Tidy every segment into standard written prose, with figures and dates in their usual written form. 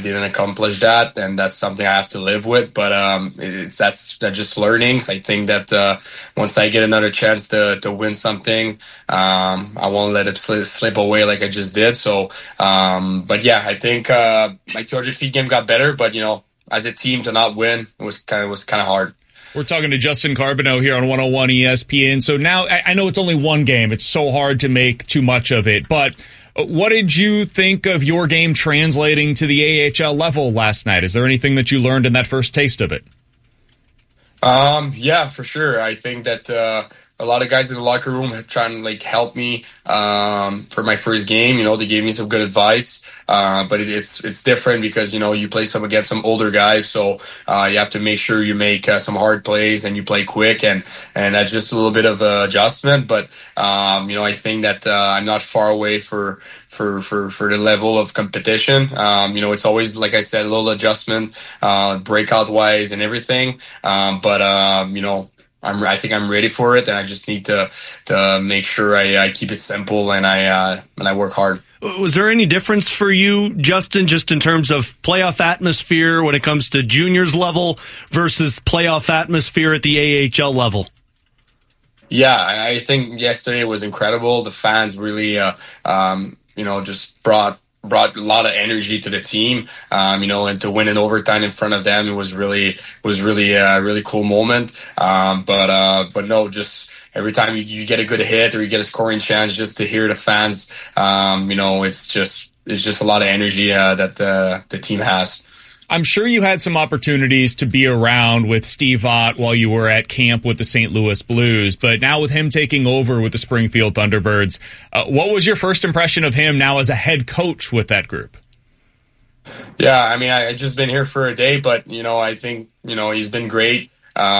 didn't accomplish that, and that's something I have to live with. But that's just learnings. I think that once I get another chance to win something, I won't let it slip away like I just did. So, but yeah, I think my 200 feet game got better, but as a team to not win was kind of hard. We're talking to Justin Carbonneau here on 101 ESPN. So now I know it's only one game. It's so hard to make too much of it. But what did you think of your game translating to the AHL level last night? Is there anything that you learned in that first taste of it? Yeah, for sure. I think that a lot of guys in the locker room had trying to help me for my first game. They gave me some good advice, but it's different because you play against some older guys, so you have to make sure you make some hard plays and you play quick, and that's just a little bit of an adjustment. But I think that I'm not far away for the level of competition. It's always, like I said, a little adjustment, breakout wise and everything. But I think I'm ready for it, and I just need to make sure I keep it simple and I work hard. Was there any difference for you, Justin, just in terms of playoff atmosphere when it comes to juniors level versus playoff atmosphere at the AHL level? Yeah, I think yesterday was incredible. The fans really, just brought a lot of energy to the team, and to win in overtime in front of them, it was really a really cool moment. But no, just every time you get a good hit or you get a scoring chance, just to hear the fans, it's just a lot of energy that the team has. I'm sure you had some opportunities to be around with Steve Ott while you were at camp with the St. Louis Blues, but now with him taking over with the Springfield Thunderbirds, what was your first impression of him now as a head coach with that group? Yeah, I just been here for a day, but I think he's been great.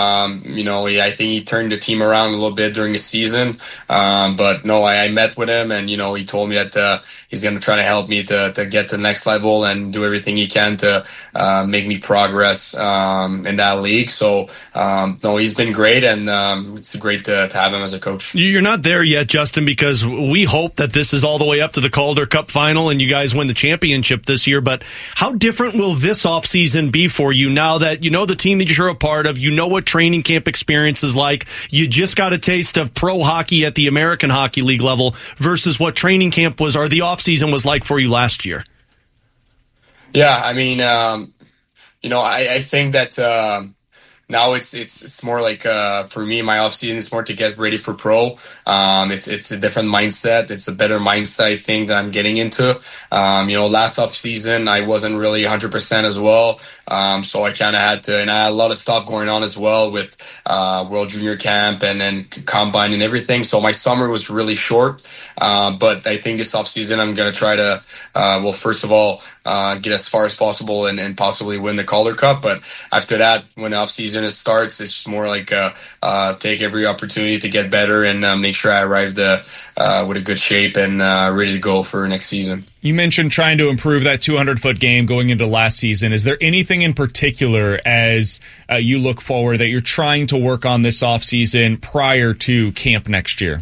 I think he turned the team around a little bit during the season. But no, I met with him, and he told me that he's going to try to help me to get to the next level and do everything he can to make me progress in that league. So no, he's been great, and it's great to have him as a coach. You're not there yet, Justin, because we hope that this is all the way up to the Calder Cup final and you guys win the championship this year. But how different will this offseason be for you now that the team that you're a part of, what training camp experience is like? You just got a taste of pro hockey at the American Hockey League level versus what training camp was or the offseason was like for you last year. Yeah, I think that now it's more like for me, my off season is more to get ready for pro. It's a different mindset. It's a better mindset, I think, that I'm getting into. Last off season I wasn't really 100% as well. So I kind of had to, and I had a lot of stuff going on as well with World Junior Camp and then Combine and everything. So my summer was really short. But I think this off season I'm going to try to, first of all, get as far as possible and possibly win the Calder Cup. But after that, when the off season starts, it's just more like take every opportunity to get better and make sure I arrive with a good shape and ready to go for next season. You mentioned trying to improve that 200-foot game going into last season. Is there anything in particular as you look forward that you're trying to work on this offseason prior to camp next year?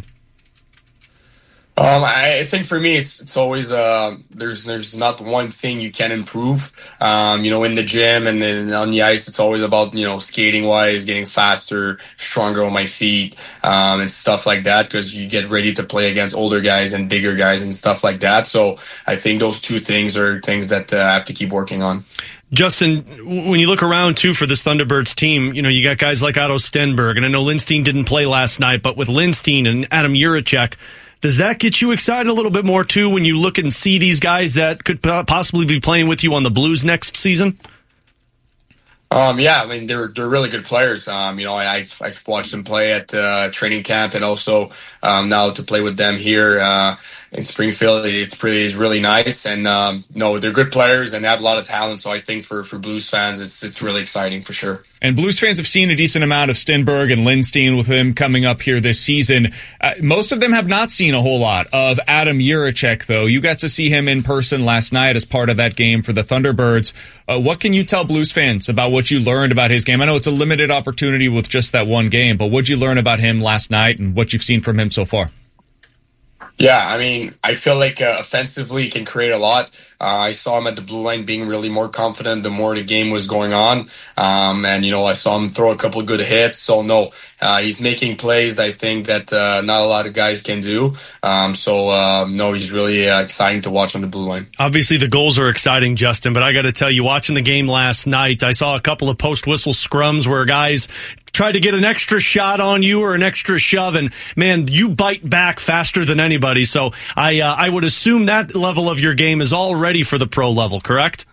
I think for me, it's always there's not one thing you can improve. In the gym and then on the ice, it's always about skating wise, getting faster, stronger on my feet, and stuff like that. Because you get ready to play against older guys and bigger guys and stuff like that. So I think those two things are things that I have to keep working on. Justin, when you look around, too, for this Thunderbirds team, you got guys like Otto Stenberg, and I know Lindstein didn't play last night, but with Lindstein and Adam Juracek, does that get you excited a little bit more, too, when you look and see these guys that could possibly be playing with you on the Blues next season? Yeah, they're really good players. I've watched them play at training camp, and also now to play with them here in Springfield, it's really nice. And they're good players and they have a lot of talent. So I think for Blues fans, it's really exciting for sure. And Blues fans have seen a decent amount of Stenberg and Lindstein with him coming up here this season. Most of them have not seen a whole lot of Adam Juracek, though. You got to see him in person last night as part of that game for the Thunderbirds. What can you tell Blues fans about what you learned about his game? I know it's a limited opportunity with just that one game, but what'd you learn about him last night and what you've seen from him so far? Yeah, I mean, I feel like offensively he can create a lot. I saw him at the blue line being really more confident the more the game was going on. And, I saw him throw a couple of good hits. So, no, he's making plays that I think that not a lot of guys can do. No, he's really exciting to watch on the blue line. Obviously, the goals are exciting, Justin, but I got to tell you, watching the game last night, I saw a couple of post-whistle scrums where guys tried to get an extra shot on you or an extra shove, and, man, you bite back faster than anybody. So I would assume that level of your game is all ready for the pro level, correct?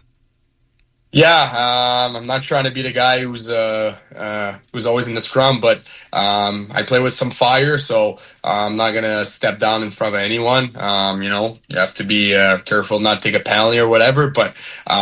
Yeah, I'm not trying to be the guy who's always in the scrum, but I play with some fire, so I'm not gonna step down in front of anyone. You have to be careful not to take a penalty or whatever. But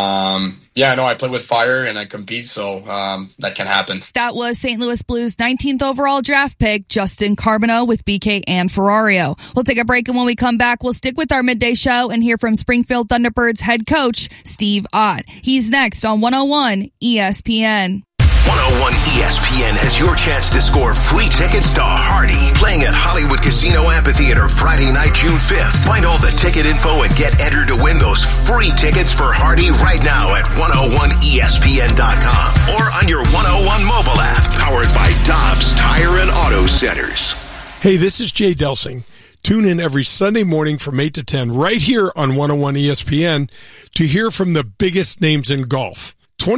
I play with fire and I compete, so that can happen. That was St. Louis Blues 19th overall draft pick Justin Carbonneau with BK and Ferrario. We'll take a break, and when we come back, we'll stick with our midday show and hear from Springfield Thunderbirds head coach Steve Ott. He's next on 101 ESPN. 101 ESPN has your chance to score free tickets to Hardy, playing at Hollywood Casino Amphitheater Friday night, June 5th. Find all the ticket info and get entered to win those free tickets for Hardy right now at 101ESPN.com or on your 101 mobile app, powered by Dobbs Tire and Auto Centers. Hey, this is Jay Delsing. Tune in every Sunday morning from 8 to 10 right here on 101 ESPN to hear from the biggest names in golf.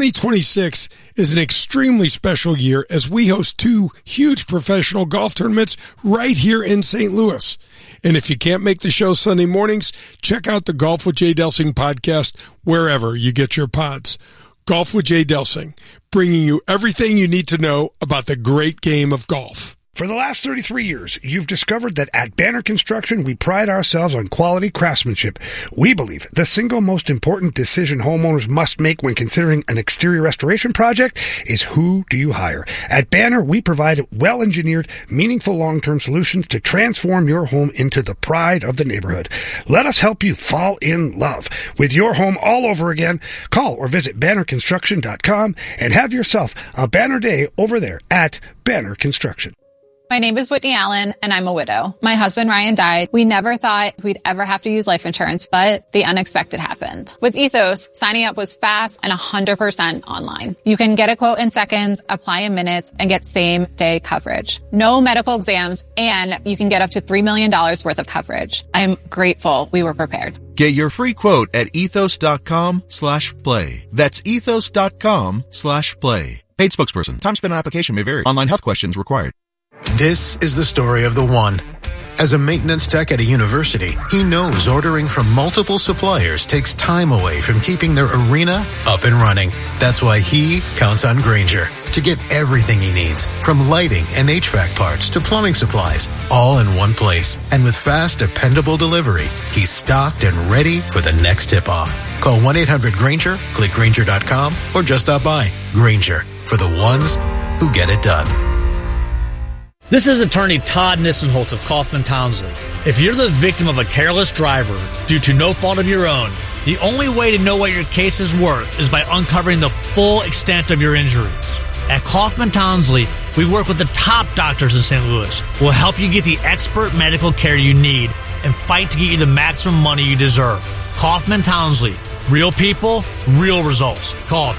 2026 is an extremely special year as we host 2 huge professional golf tournaments right here in St. Louis. And if you can't make the show Sunday mornings, check out the Golf with Jay Delsing podcast wherever you get your pods. Golf with Jay Delsing, bringing you everything you need to know about the great game of golf. For the last 33 years, you've discovered that at Banner Construction, we pride ourselves on quality craftsmanship. We believe the single most important decision homeowners must make when considering an exterior restoration project is who do you hire. At Banner, we provide well-engineered, meaningful long-term solutions to transform your home into the pride of the neighborhood. Let us help you fall in love with your home all over again. Call or visit bannerconstruction.com and have yourself a banner day over there at Banner Construction. My name is Whitney Allen, and I'm a widow. My husband, Ryan, died. We never thought we'd ever have to use life insurance, but the unexpected happened. With Ethos, signing up was fast and 100% online. You can get a quote in seconds, apply in minutes, and get same-day coverage. No medical exams, and you can get up to $3 million worth of coverage. I'm grateful we were prepared. Get your free quote at ethos.com/play. That's ethos.com/play. Paid spokesperson. Time spent on application may vary. Online health questions required. This is the story of the one. As a maintenance tech at a university, he knows ordering from multiple suppliers takes time away from keeping their arena up and running. That's why he counts on Grainger to get everything he needs, from lighting and HVAC parts to plumbing supplies, all in one place. And with fast, dependable delivery, he's stocked and ready for the next tip-off. Call 1-800-GRAINGER, click Grainger.com, or just stop by. Grainger, for the ones who get it done. This is attorney Todd Nissenholtz of Kaufman Townsley. If you're the victim of a careless driver due to no fault of your own, the only way to know what your case is worth is by uncovering the full extent of your injuries. At Kaufman Townsley, we work with the top doctors in St. Louis. We'll help you get the expert medical care you need and fight to get you the maximum money you deserve. Kaufman Townsley. Real people, real results. Call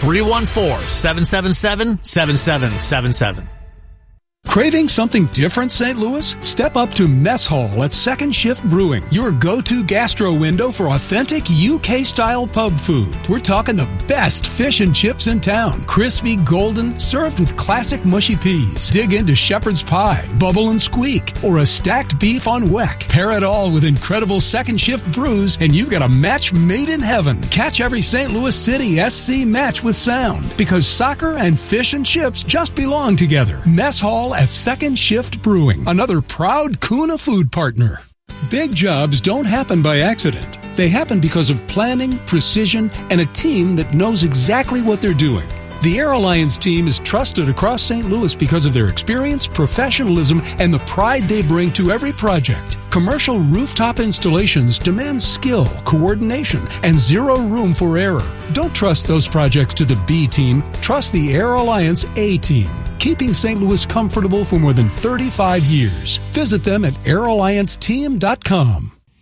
314-777-7777. Craving something different, St. Louis? Step up to Mess Hall at Second Shift Brewing, your go-to gastro window for authentic UK-style pub food. We're talking the best fish and chips in town. Crispy, golden, served with classic mushy peas. Dig into shepherd's pie, bubble and squeak, or a stacked beef on weck. Pair it all with incredible Second Shift brews, and you've got a match made in heaven. Catch every St. Louis City SC match with sound, because soccer and fish and chips just belong together. Mess Hall at Second Shift Brewing, another proud Kuna food partner. Big jobs don't happen by accident. They happen because of planning, precision, and a team that knows exactly what they're doing. The Air Alliance team is trusted across St. Louis because of their experience, professionalism, and the pride they bring to every project. Commercial rooftop installations demand skill, coordination, and zero room for error. Don't trust those projects to the B team. Trust the Air Alliance A team, keeping St. Louis comfortable for more than 35 years. Visit them at airallianceteam.com.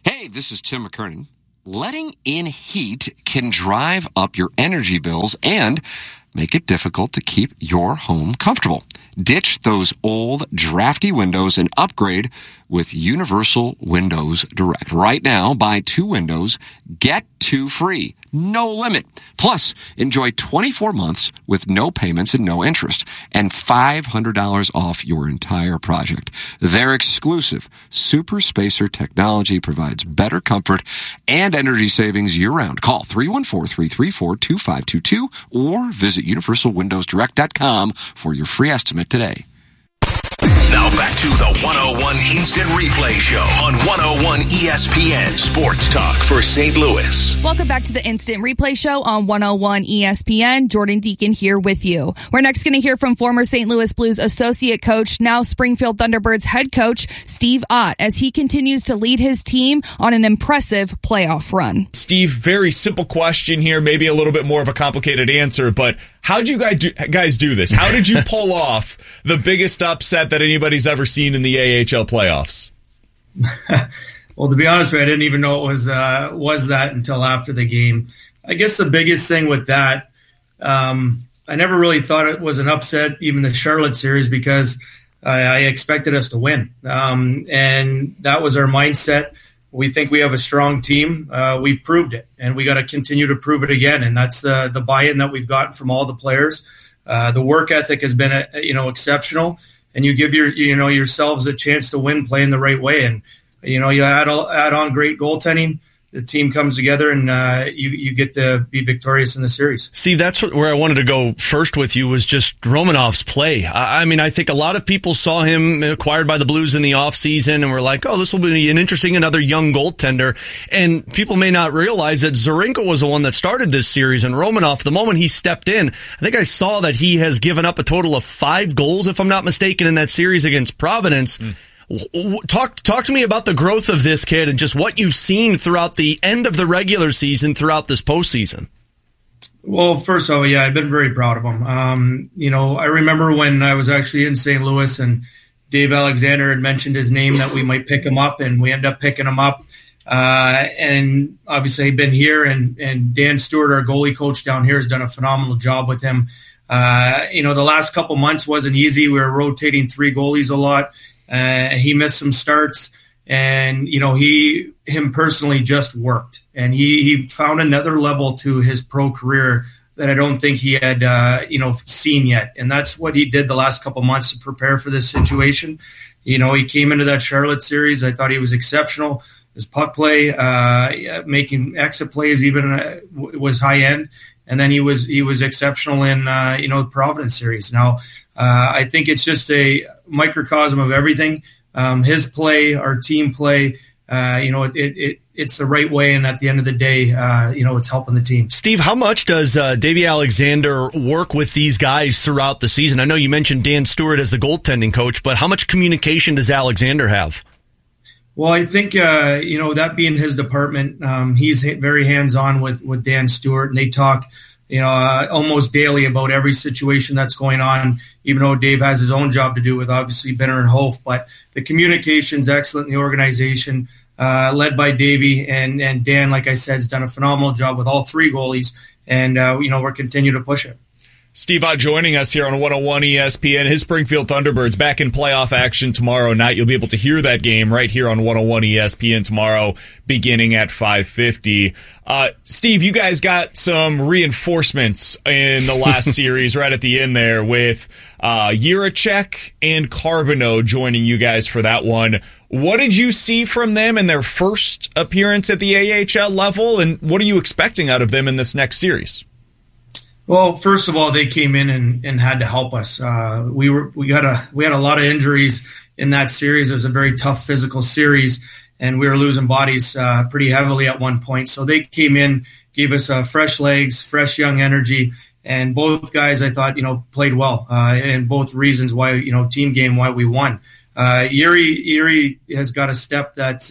Hey, this is Tim McKernan. Letting in heat can drive up your energy bills and make it difficult to keep your home comfortable. Ditch those old, drafty windows and upgrade with Universal Windows Direct. Right now, buy 2 windows, get 2 free. No limit. Plus, enjoy 24 months with no payments and no interest, and $500 off your entire project. Their exclusive Super Spacer technology provides better comfort and energy savings year-round. Call 314-334-2522 or visit universalwindowsdirect.com for your free estimate today. Now back to the 101 Instant Replay Show on 101 ESPN Sports Talk for St. Louis. Welcome back to the Instant Replay Show on 101 ESPN. Jordan Deacon here with you. We're next going to hear from former St. Louis Blues associate coach, now Springfield Thunderbirds head coach, Steve Ott, as he continues to lead his team on an impressive playoff run. Steve, very simple question here, maybe a little bit more of a complicated answer, but how did you guys do this? How did you pull off the biggest upset that anybody's ever seen in the AHL playoffs? Well, to be honest with you, I didn't even know it was that until after the game. I guess the biggest thing with that, I never really thought it was an upset, even the Charlotte series, because I expected us to win. And that was our mindset. We think we have a strong team. We've proved it, and we got to continue to prove it again. And that's the buy-in that we've gotten from all the players. The work ethic has been, exceptional, and you give yourselves a chance to win playing the right way. And you add on great goaltending. The team comes together, and you get to be victorious in the series. Steve, that's where I wanted to go first with you, was just Romanov's play. I mean, I think a lot of people saw him acquired by the Blues in the offseason and were like, oh, this will be another young goaltender. And people may not realize that Zorinko was the one that started this series, and Romanov, the moment he stepped in, I think I saw that he has given up a total of 5 goals, if I'm not mistaken, in that series against Providence. Talk to me about the growth of this kid and just what you've seen throughout the end of the regular season, throughout this postseason. Well, first of all, yeah, I've been very proud of him. I remember when I was actually in St. Louis and Dave Alexander had mentioned his name that we might pick him up, and we end up picking him up. And obviously I've been here, and Dan Stewart, our goalie coach down here, has done a phenomenal job with him. The last couple months wasn't easy. We were rotating 3 goalies a lot. He missed some starts, and him personally just worked, and he found another level to his pro career that I don't think he had seen yet, and that's what he did the last couple months to prepare for this situation. He came into that Charlotte series. I thought he was exceptional. His puck play, making exit plays, even was high end, and then he was exceptional in the Providence series. Now, I think it's just a microcosm of everything. His play, our team play, it's the right way, and at the end of the day, it's helping the team. Steve, how much does Davey Alexander work with these guys throughout the season? I know you mentioned Dan Stewart as the goaltending coach, but how much communication does Alexander have? Well, I think, that being his department, he's very hands-on with Dan Stewart, and they talk almost daily about every situation that's going on, even though Dave has his own job to do with obviously Benner and Hof. But the communication's excellent in the organization, led by Davey, and Dan, like I said, has done a phenomenal job with all 3 goalies, and we're continuing to push it. Steve Ott joining us here on 101 ESPN. His Springfield Thunderbirds back in playoff action tomorrow night. You'll be able to hear that game right here on 101 ESPN tomorrow, beginning at 5:50. Steve, you guys got some reinforcements in the last series right at the end there with Jiricek and Carbonneau joining you guys for that one. What did you see from them in their first appearance at the AHL level, and what are you expecting out of them in this next series? Well, first of all, they came in and had to help us. We had a lot of injuries in that series. It was a very tough physical series, and we were losing bodies pretty heavily at one point. So they came in, gave us fresh legs, fresh young energy, and both guys I thought played well. And both reasons why team game why we won. Yuri has got a step that's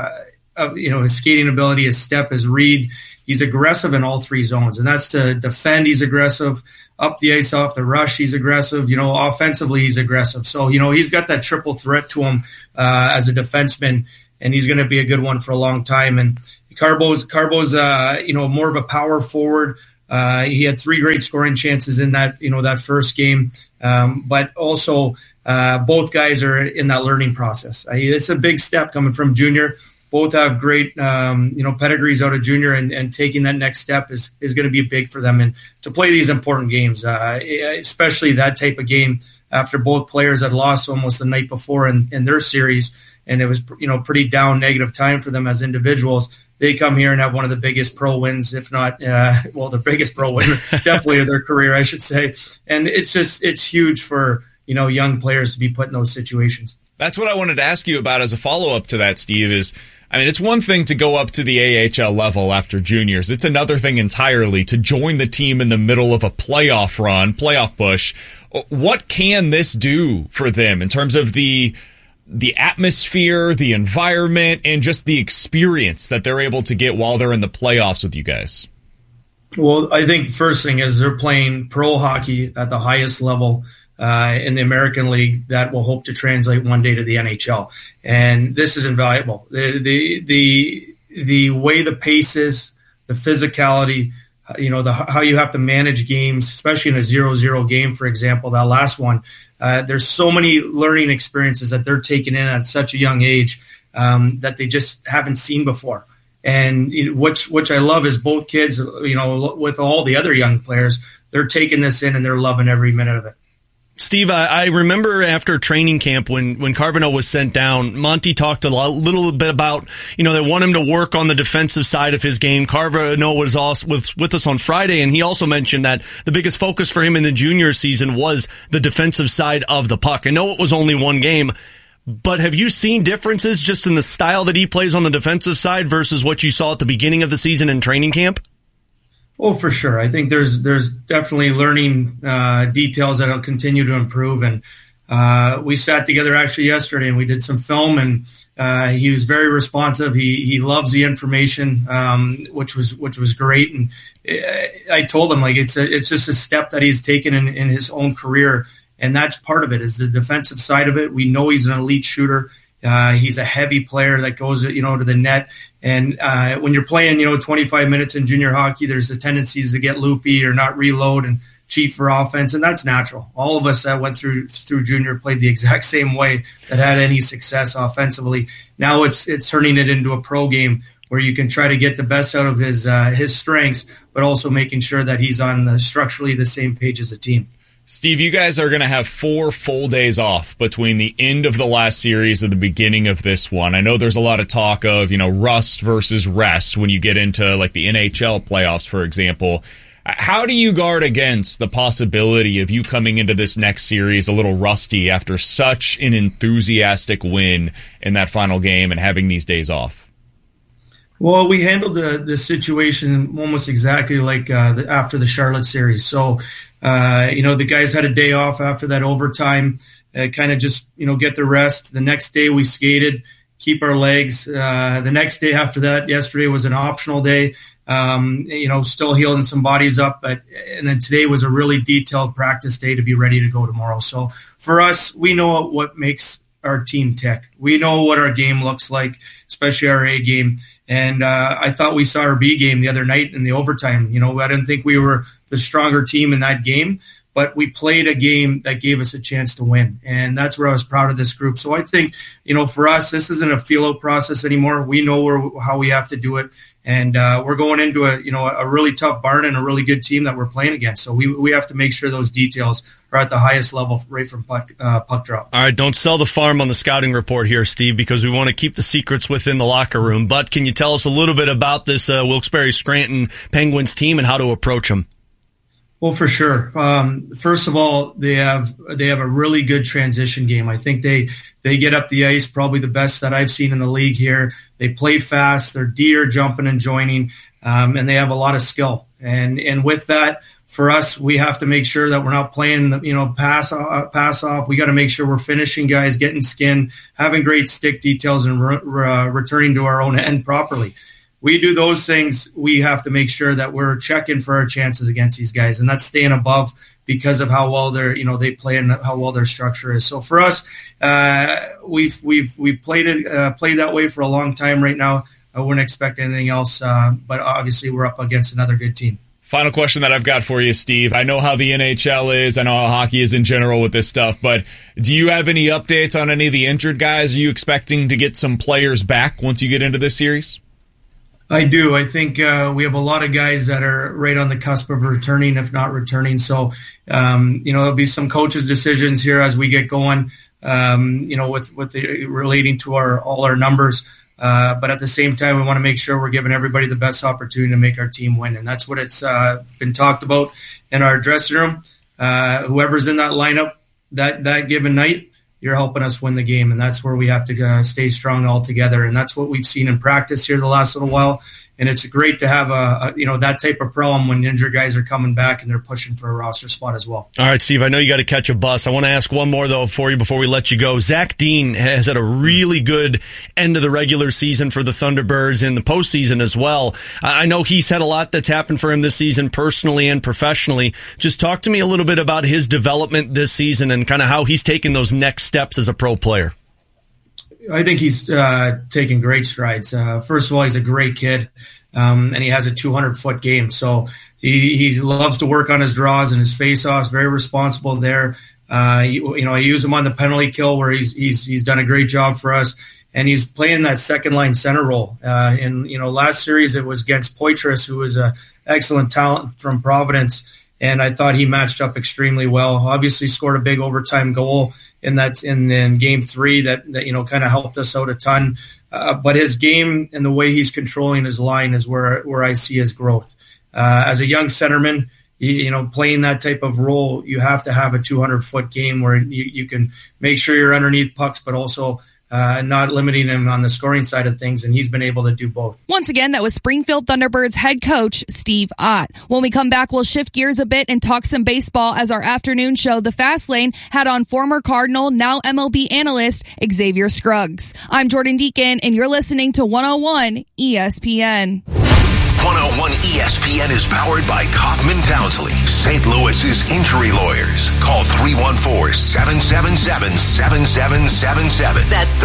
his skating ability, his step, his read. He's aggressive in all 3 zones, and that's to defend. He's aggressive up the ice, off the rush. He's aggressive. Offensively, he's aggressive. So, he's got that triple threat to him as a defenseman. and he's going to be a good one for a long time. And Carbo's more of a power forward. He had 3 great scoring chances in that first game, but also both guys are in that learning process. It's a big step coming from junior. Both have great pedigrees out of junior, and taking that next step is going to be big for them. And to play these important games, especially that type of game after both players had lost almost the night before in their series, and it was pretty down, negative time for them as individuals. They come here and have one of the biggest pro wins, if not, the biggest pro win definitely of their career, I should say. And it's huge for young players to be put in those situations. That's what I wanted to ask you about as a follow-up to that, Steve, it's one thing to go up to the AHL level after juniors. It's another thing entirely to join the team in the middle of a playoff push. What can this do for them in terms of the atmosphere, the environment, and just the experience that they're able to get while they're in the playoffs with you guys? Well, I think the first thing is they're playing pro hockey at the highest level in the American League that will hope to translate one day to the NHL. And this is invaluable. The way the pace is, the physicality, how you have to manage games, especially in a 0-0 game, for example, that last one. There's so many learning experiences that they're taking in at such a young age that they just haven't seen before. And which I love is both kids, with all the other young players, they're taking this in and they're loving every minute of it. Steve, I remember after training camp when Carbonneau was sent down, Monty talked a little bit about, they want him to work on the defensive side of his game. Carbonneau was also with us on Friday, and he also mentioned that the biggest focus for him in the junior season was the defensive side of the puck. I know it was only one game, but have you seen differences just in the style that he plays on the defensive side versus what you saw at the beginning of the season in training camp? Oh, for sure. I think there's definitely learning details that will continue to improve. And we sat together actually yesterday and we did some film, and he was very responsive. He loves the information, which was great. And I told him it's just a step that he's taken in his own career, and that's part of it is the defensive side of it. We know he's an elite shooter. He's a heavy player that goes, to the net. And when you're playing, 25 minutes in junior hockey, there's a tendencies to get loopy or not reload and cheat for offense, and that's natural. All of us that went through junior played the exact same way that had any success offensively. Now it's turning it into a pro game where you can try to get the best out of his strengths, but also making sure that he's on structurally the same page as the team. Steve, you guys are going to have 4 full days off between the end of the last series and the beginning of this one. I know there's a lot of talk of, rust versus rest when you get into the NHL playoffs, for example. How do you guard against the possibility of you coming into this next series a little rusty after such an enthusiastic win in that final game and having these days off? Well, we handled the situation almost exactly like after the Charlotte series. So, the guys had a day off after that overtime, kind of just, get the rest. The next day we skated, keep our legs. The next day after that, yesterday was an optional day, still healing some bodies up. And then today was a really detailed practice day to be ready to go tomorrow. So for us, we know what makes our team tick. We know what our game looks like, especially our A game. And I thought we saw our B game the other night in the overtime. I didn't think we were the stronger team in that game, but we played a game that gave us a chance to win. And that's where I was proud of this group. So I think, for us, this isn't a feel-out process anymore. We know how we have to do it. And we're going into a really tough Barn and a really good team that we're playing against. So we have to make sure those details are at the highest level right from puck drop. All right, don't sell the farm on the scouting report here, Steve, because we want to keep the secrets within the locker room. But can you tell us a little bit about this Wilkes-Barre Scranton Penguins team and how to approach them? Well, for sure. First of all, they have a really good transition game. I think they get up the ice, probably the best that I've seen in the league here. They play fast. They're deer jumping and joining, and they have a lot of skill. And with that, for us, we have to make sure that we're not playing, pass off. We got to make sure we're finishing guys, getting skin, having great stick details, and returning to our own end properly. we do those things, we have to make sure that we're checking for our chances against these guys, and that's staying above because of how well they play and how well their structure is. So for us, we've played that way for a long time right now. I wouldn't expect anything else, but obviously we're up against another good team. Final question that I've got for you, Steve. I know how the NHL is. I know how hockey is in general with this stuff, but do you have any updates on any of the injured guys? Are you expecting to get some players back once you get into this series? I do. I think we have a lot of guys that are right on the cusp of returning, if not returning. So, there'll be some coaches' decisions here as we get going, relating to all our numbers. But at the same time, we want to make sure we're giving everybody the best opportunity to make our team win. And that's what it's been talked about in our dressing room. Whoever's in that lineup that given night, you're helping us win the game. And that's where we have to stay strong all together. And that's what we've seen in practice here the last little while. And it's great to have that type of problem when injured guys are coming back and they're pushing for a roster spot as well. All right, Steve, I know you got to catch a bus. I want to ask one more, though, for you before we let you go. Zach Dean has had a really good end of the regular season for the Thunderbirds in the postseason as well. I know he's had a lot that's happened for him this season personally and professionally. Just talk to me a little bit about his development this season and kind of how he's taken those next steps as a pro player. I think he's taking great strides. First of all, he's a great kid, and he has a 200-foot game. So he loves to work on his draws and his face-offs. Very responsible there. I use him on the penalty kill where he's done a great job for us, and he's playing that second-line center role. Last series it was against Poitras, who was an excellent talent from Providence, and I thought he matched up extremely well. Obviously scored a big overtime goal in game 3 that kind of helped us out a ton. But his game and the way he's controlling his line is where I see his growth. As a young centerman, playing that type of role, you have to have a 200-foot game where you can make sure you're underneath pucks, but also not limiting him on the scoring side of things, and he's been able to do both. Once again, that was Springfield Thunderbirds head coach Steve Ott. When we come back, we'll shift gears a bit and talk some baseball as our afternoon show, The Fast Lane, had on former Cardinal, now MLB analyst Xavier Scruggs. I'm Jordan Deacon, and you're listening to 101 ESPN. 101 ESPN is powered by Kaufman Townsley, St. Louis's injury lawyers. Call 314-777-7777. That's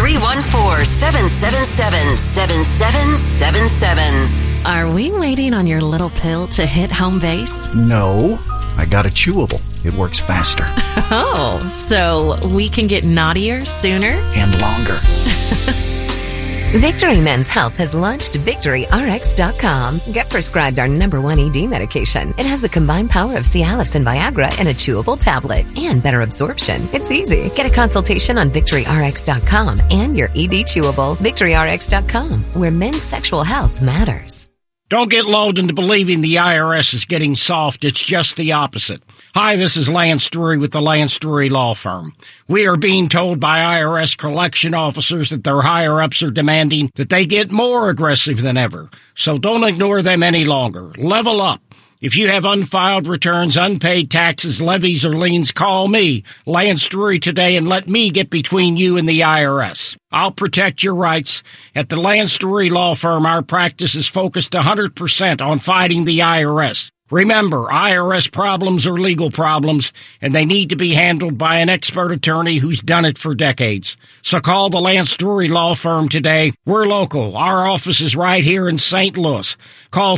314-777-7777. Are we waiting on your little pill to hit home base? No, I got a chewable. It works faster. Oh, so we can get naughtier sooner? And longer. Victory Men's Health has launched VictoryRx.com. Get prescribed our #1 ED medication. It has the combined power of Cialis and Viagra in a chewable tablet and better absorption. It's easy. Get a consultation on VictoryRx.com and your ED chewable. VictoryRx.com, where men's sexual health matters. Don't get lulled into believing the IRS is getting soft. It's just the opposite. Hi, this is Lance Drury with the Lance Drury Law Firm. We are being told by IRS collection officers that their higher-ups are demanding that they get more aggressive than ever. So don't ignore them any longer. Level up. If you have unfiled returns, unpaid taxes, levies, or liens, call me, Lance Drury, today and let me get between you and the IRS. I'll protect your rights. At the Lance Drury Law Firm, our practice is focused 100% on fighting the IRS. Remember, IRS problems are legal problems, and they need to be handled by an expert attorney who's done it for decades. So call the Lance Drury Law Firm today. We're local. Our office is right here in St. Louis. Call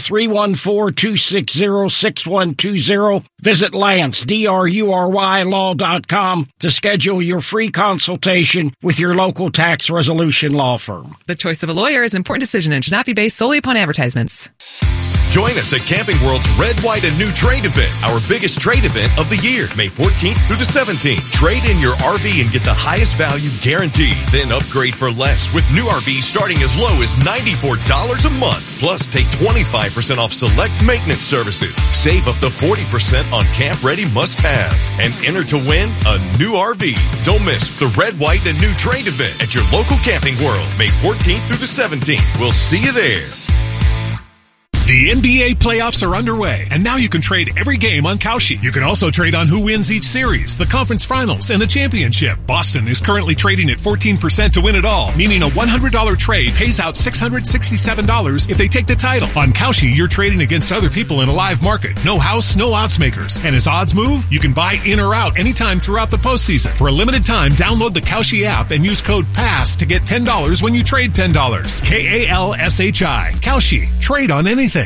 314-260-6120. Visit Lance, DRURY law.com to schedule your free consultation with your local tax resolution law firm. The choice of a lawyer is an important decision and should not be based solely upon advertisements. Join us at Camping World's Red, White, and New Trade event, our biggest trade event of the year, May 14th through the 17th. Trade in your RV and get the highest value guaranteed. Then upgrade for less with new RVs starting as low as $94 a month. Plus, take 25% off select maintenance services. Save up to 40% on camp-ready must-haves. And enter to win a new RV. Don't miss the Red, White, and New Trade event at your local Camping World, May 14th through the 17th. We'll see you there. The NBA playoffs are underway, and now you can trade every game on Kalshi. You can also trade on who wins each series, the conference finals, and the championship. Boston is currently trading at 14% to win it all, meaning a $100 trade pays out $667 if they take the title. On Kalshi, you're trading against other people in a live market. No house, no odds makers. And as odds move, you can buy in or out anytime throughout the postseason. For a limited time, download the Kalshi app and use code PASS to get $10 when you trade $10. KALSHI. Kalshi. Trade on anything.